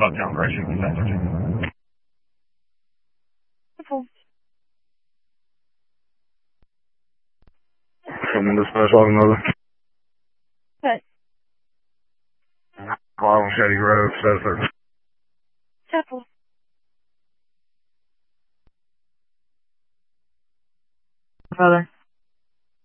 about John Gresham and that. From the special another. What? Along Shady Grove, says there. Chapel. Father.